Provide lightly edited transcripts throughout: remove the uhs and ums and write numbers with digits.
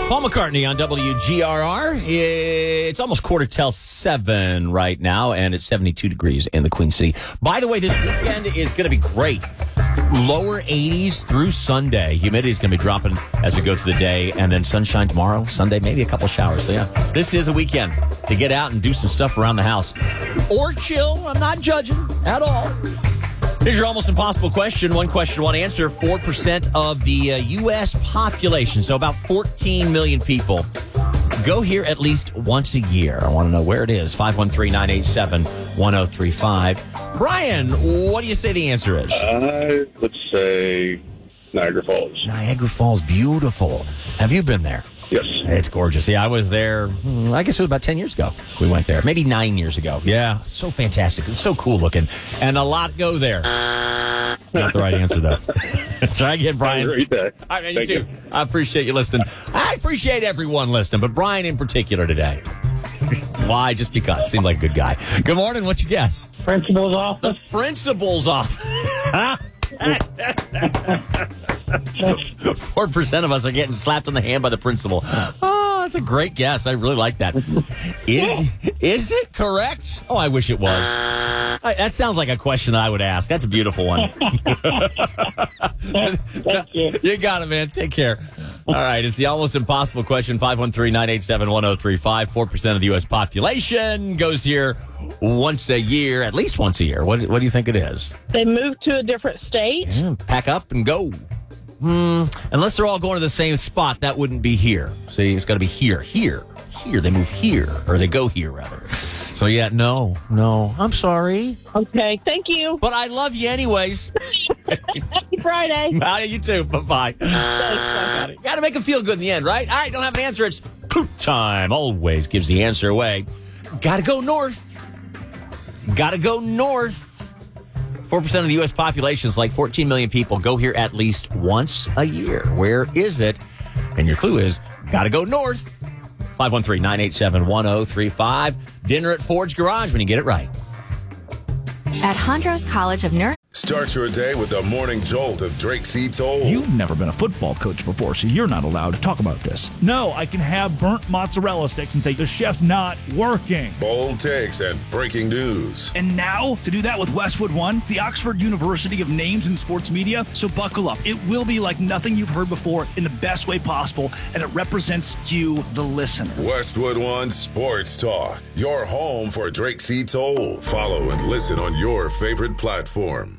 Paul McCartney on WGRR. It's almost 7:15 right now, and it's 72 degrees in the Queen City. By the way, this weekend is going to be great. Lower 80s through Sunday. Humidity is going to be dropping as we go through the day, and then sunshine tomorrow, Sunday, maybe a couple showers. So, yeah, this is a weekend to get out and do some stuff around the house. Or chill. I'm not judging at all. Here's your almost impossible question. One question, one answer. 4% of the U.S. population, so about 14 million people, go here at least once a year. I want to know where it is. 513-987-1035. Brian, what do you say the answer is? Let's say Niagara Falls. Niagara Falls, beautiful. Have you been there? Yes. It's gorgeous. Yeah, I was there, I guess it was about 10 years ago we went there. Maybe 9 years ago. Yeah, so fantastic. It's so cool looking. And a lot go there. Not the right answer, though. Try again, Brian. Have a great day. All right, man, you too. I appreciate you listening. I appreciate everyone listening, but Brian in particular today. Why? Just because. Seemed like a good guy. Good morning. What'd you guess? Principal's office. The principal's office. 4% of us are getting slapped in the hand by the principal. Oh, that's a great guess. I really like that. Is it correct? Oh, I wish it was. That sounds like a question that I would ask. That's a beautiful one. Thank you. You got it, man. Take care. All right, it's the almost impossible question. 513-987-1035. 4% of the U.S. population goes here once a year, at least once a year. What do you think it is? They moved to a different state. Yeah, pack up and go. Unless they're all going to the same spot, that wouldn't be here. See, it's got to be here. They move here, or they go here, rather. So, yeah, no. I'm sorry. Okay, thank you. But I love you anyways. Happy Friday. You too. Bye-bye. Got to make them feel good in the end, right? All right, don't have an answer. It's clue time. Always gives the answer away. Got to go north. 4% of the U.S. population is like 14 million people go here at least once a year. Where is it? And your clue is, got to go north. 513-987-1035. Dinner at Ford's Garage when you get it right. At Hondros College of Nursing. Start your day with the morning jolt of Drake C. Toll. You've never been a football coach before, so you're not allowed to talk about this. No, I can have burnt mozzarella sticks and say the chef's not working. Bold takes and breaking news. And now, to do that with Westwood One, the Oxford University of Names in Sports Media. So buckle up. It will be like nothing you've heard before in the best way possible, and it represents you, the listener. Westwood One Sports Talk. Your home for Drake C. Toll. Follow and listen on your favorite platform.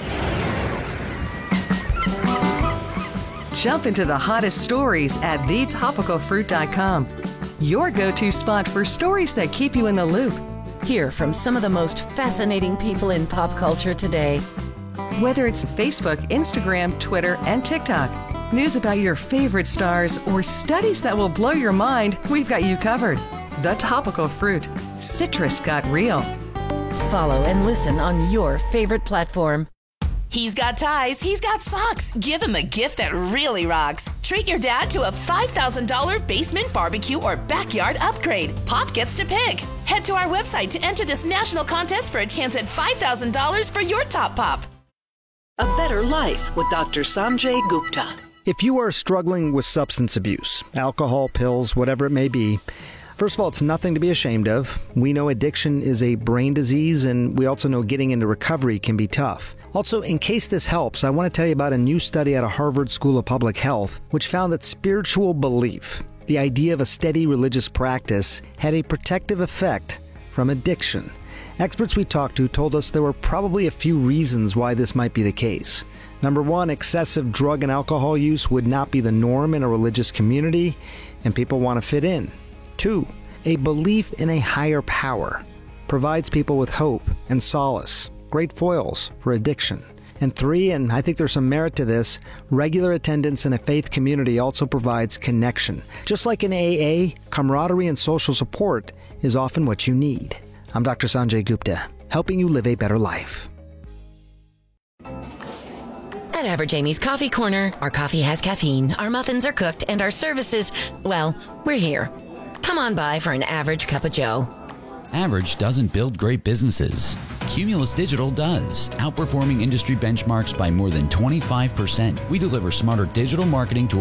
Jump into the hottest stories at thetopicalfruit.com. Your go-to spot for stories that keep you in the loop. Hear from some of the most fascinating people in pop culture today. Whether it's Facebook, Instagram, Twitter, and TikTok, news about your favorite stars, or studies that will blow your mind, we've got you covered. The Topical Fruit. Citrus got real. Follow and listen on your favorite platform. He's got ties. He's got socks. Give him a gift that really rocks. Treat your dad to a $5,000 basement barbecue or backyard upgrade. Pop gets to pick. Head to our website to enter this national contest for a chance at $5,000 for your top pop. A Better Life with Dr. Sanjay Gupta. If you are struggling with substance abuse, alcohol, pills, whatever it may be, first of all, it's nothing to be ashamed of. We know addiction is a brain disease, and we also know getting into recovery can be tough. Also, in case this helps, I want to tell you about a new study out of Harvard School of Public Health, which found that spiritual belief, the idea of a steady religious practice, had a protective effect from addiction. Experts we talked to told us there were probably a few reasons why this might be the case. Number one, excessive drug and alcohol use would not be the norm in a religious community, and people want to fit in. 2, a belief in a higher power provides people with hope and solace, great foils for addiction. And 3, and I think there's some merit to this, regular attendance in a faith community also provides connection. Just like in AA, camaraderie and social support is often what you need. I'm Dr. Sanjay Gupta, helping you live a better life. At Average Amy's Coffee Corner, our coffee has caffeine, our muffins are cooked, and our services, well, we're here. Come on by for an average cup of joe. Average doesn't build great businesses. Cumulus Digital does, outperforming industry benchmarks by more than 25%. We deliver smarter digital marketing tools